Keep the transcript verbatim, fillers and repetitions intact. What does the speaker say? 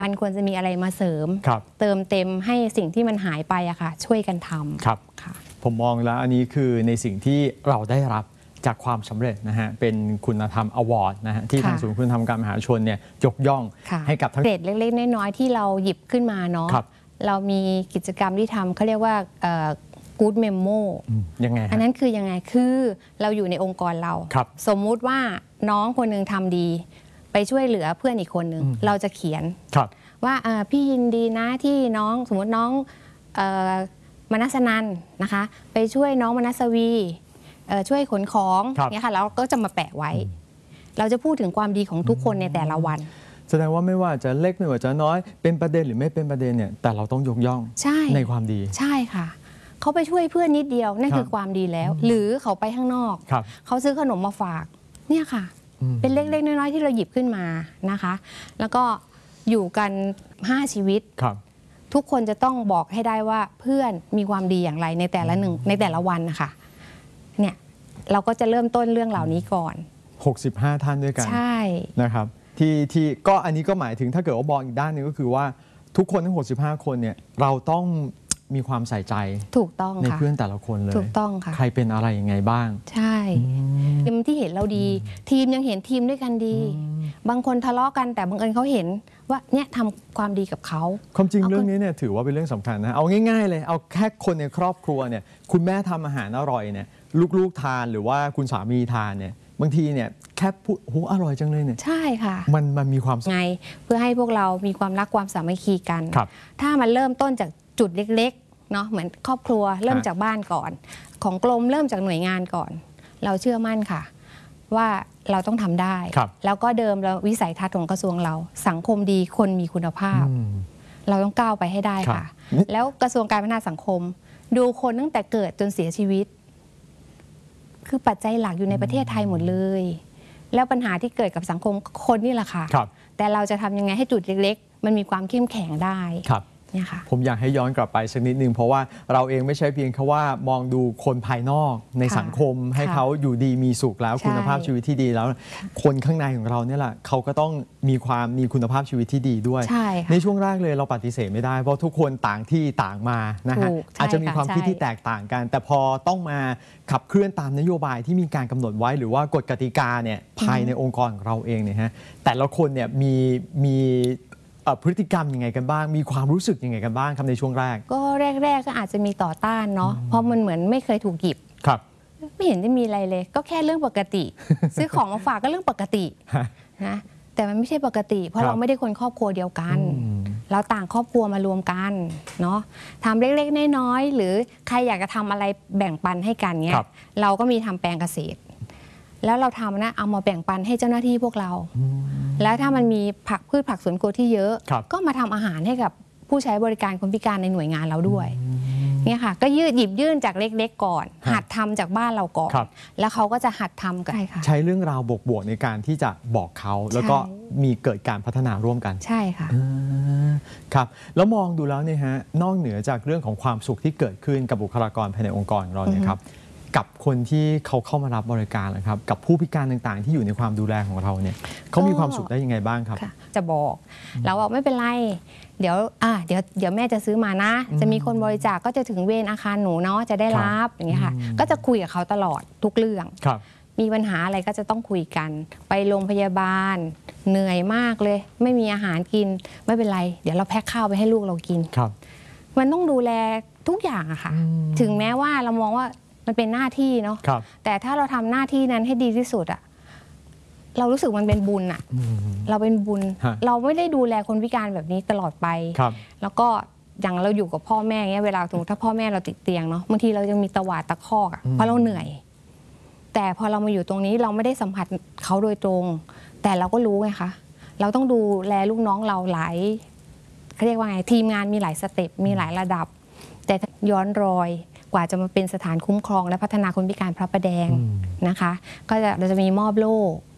มันควรจะมีอะไรมาเสริมเติมเต็มให้สิ่งที่มันหายไปอะค่ะช่วยกันทำครับผมมองแล้วอันนี้คือในสิ่งที่เราได้รับจากความสำเร็จนะฮะเป็นคุณธรรมอวอร์ดนะฮะที่ทางศูนย์คุณธรรมการมหาชนเนี่ยยกย่องให้กับทั้งเกรดเล็กๆน้อยๆที่เราหยิบขึ้นมาเนาะเรามีกิจกรรมที่ทำเขาเรียกว่าGood Memo ยังไงอันนั้นคือยังไงคือเราอยู่ในองค์กรเราสมมุติว่าน้องคนหนึ่งทำดีไปช่วยเหลือเพื่อนอีกคนหนึ่งเราจะเขียนว่าพี่ยินดีนะที่น้องสมมติน้องมนัสนันนะคะไปช่วยน้องมนัสวีช่วยขนของเนี่ยค่ะแล้วก็จะมาแปะไว้เราจะพูดถึงความดีของทุกคนในแต่ละวันแสดงว่าไม่ว่าจะเล็กไม่ว่าจะน้อยเป็นประเด็นหรือไม่เป็นประเด็นเนี่ยแต่เราต้องยกย่องใ, ในความดีใช่ค่ะเขาไปช่วยเพื่อนนิดเดียวนั่นคือความดีแล้วหรือเขาไปข้างนอกเขาซื้อขนมมาฝากเนี่ยค่ะเป็นเล็กๆน้อยๆที่เราหยิบขึ้นมานะคะแล้วก็อยู่กันห้าชีวิตทุกคนจะต้องบอกให้ได้ว่าเพื่อนมีความดีอย่างไรในแต่ละหนึ่งในแต่ละวันนะคะเนี่ยเราก็จะเริ่มต้นเรื่องเหล่านี้ก่อนหกสิบห้าท่านด้วยกันใช่นะครับที่ที่ก็อันนี้ก็หมายถึงถ้าเกิดว่าบอกอีกด้านนึงก็คือว่าทุกคนทั้งหกสิบห้าคนเนี่ยเราต้องมีความใส่ใจถูกต้องในเพื่อนแต่ละคนเลยถูกต้องค่ะใครเป็นอะไรยังไงบ้างใช่ทีมที่เห็นเราดีทีมยังเห็นทีมด้วยกันดีบางคนทะเลาะกันแต่บังเอิญเขาเห็นว่าเนี่ยทำความดีกับเขาความจริงเรื่องนี้เนี่ยถือว่าเป็นเรื่องสำคัญนะเอาง่ายๆเลยเอาแค่คนในครอบครัวเนี่ยคุณแม่ทำอาหารอร่อยเนี่ยลูกๆทานหรือว่าคุณสามีทานเนี่ยบางทีเนี่ยแค่พูดโอ้อร่อยจังเลยเนี่ยใช่ค่ะมันมันมีความไงเพื่อให้พวกเรามีความรักความสามัคคีกันถ้ามันเริ่มต้นจากจุดเล็กๆเนาะเหมือนครอบครัวเริ่มจากบ้านก่อนของกรมเริ่มจากหน่วยงานก่อนเราเชื่อมั่นค่ะว่าเราต้องทำได้แล้วก็เดิมเราวิสัยทัศน์ของกระทรวงเราสังคมดีคนมีคุณภาพเราต้องก้าวไปให้ได้ค่ะแล้วกระทรวงการพัฒนาสังคมดูคนตั้งแต่เกิดจนเสียชีวิตคือปัจจัยหลักอยู่ในประเทศไทยหมดเลยแล้วปัญหาที่เกิดกับสังคมคนนี่แหละค่ะแต่เราจะทำยังไงให้จุดเล็กๆมันมีความเข้มแข็งได้ผมอยากให้ย้อนกลับไปสักนิดนึงเพราะว่าเราเองไม่ใช่เพียงแค่ว่ามองดูคนภายนอกในสังคมให้เขาอยู่ดีมีสุขแล้วคุณภาพชีวิตที่ดีแล้วคนข้างในของเราเนี่ยแหละเขาก็ต้องมีความมีคุณภาพชีวิตที่ดีด้วยใ, ในช่วงแรกเลยเราปฏิเสธไม่ได้เพราะทุกคนต่างที่ต่างมานะฮะอาจจะมีความคิดที่แตกต่างกันแต่พอต้องมาขับเคลื่อนตามนโยบายที่มีการกำหนดไว้หรือว่ากฎกติกาเนี่ยภายในองค์กรของเราเองเนี่ยฮะแต่ละคนเนี่ยมีมีพฤติกรรมยังไงกันบ้างมีความรู้สึกยังไงกันบ้างครับในช่วงแรกก็แรกๆก็อาจจะมีต่อต้านเนาะเพราะมันเหมือนไม่เคยถูกหยิบครับไม่เห็นจะมีอะไรเลยก็แค่เรื่องปกติ ซื้อของมาฝากก็เรื่องปกตินะแต่มันไม่ใช่ปกติเพราะเราไม่ได้คนครอบครัวเดียวกันเราต่างครอบครัวมารวมกันเนาะทำเล็กๆน้อยๆหรือใครอยากจะทำอะไรแบ่งปันให้กันเนี้ยเราก็มีทำแปลงเกษตรแล้วเราทำนะเอามาแบ่งปันให้เจ้าหน้าที่พวกเราแล้วถ้ามันมีผักพืชผักสวนครัวที่เยอะก็มาทำอาหารให้กับผู้ใช้บริการคนพิการในหน่วยงานเราด้วยเนี่ยค่ะก็ยืดหยิบยื่นจากเล็กๆก่อนหัดทำจากบ้านเราก่อนแล้วเขาก็จะหัดทำกันใช้เรื่องราวบวกๆในการที่จะบอกเขาแล้วก็มีเกิดการพัฒนาร่วมกันใช่ค่ะครับแล้วมองดูแล้วเนี่ยฮะนอกเหนือจากเรื่องของความสุขที่เกิดขึ้นกับบุคลากรภายในองค์กรของเราเนี่ยครับกับคนที่เขาเข้ามารับบริการนะครับกับผู้พิการต่างๆที่อยู่ในความดูแลของเราเนี่ยเขามีความสุขได้ยังไงบ้างครับจะบอกเราบอกไม่เป็นไรเดี๋ยวอ่าเดี๋ยวเดี๋ยวแม่จะซื้อมานะจะมีคนบริจาคก็จะถึงเวรอาคารหนูเนาะจะได้รับอย่างเงี้ยค่ะก็จะคุยกับเขาตลอดทุกเรื่องมีปัญหาอะไรก็จะต้องคุยกันไปโรงพยาบาลเหนื่อยมากเลยไม่มีอาหารกินไม่เป็นไรเดี๋ยวเราแพ็คข้าวไปให้ลูกเรากินมันต้องดูแลทุกอย่างอะค่ะถึงแม้ว่าเรามองว่ามันเป็นหน้าที่เนาะแต่ถ้าเราทำหน้าที่นั้นให้ดีที่สุดอะเรารู้สึกมันเป็นบุญอะเราเป็นบุญเราไม่ได้ดูแลคนพิการแบบนี้ตลอดไปแล้วก็อย่างเราอยู่กับพ่อแม่เงี้ยเวลาสมมติถ้าพ่อแม่เราติดเตียงเนาะบางทีเราจะมีตวาดตะคอกอะเพราะเราเหนื่อยแต่พอเรามาอยู่ตรงนี้เราไม่ได้สัมผัสเขาโดยตรงแต่เราก็รู้ไงคะเราต้องดูแลลูกน้องเราหลายเขาเรียกว่าไงทีมงานมีหลายสเต็ปมีหลายระดับแต่ย้อนรอยกว่าจะมาเป็นสถานคุ้มครองและพัฒนาคนพิการพระประแดงนะคะก็จะเราจะมีมอบโล่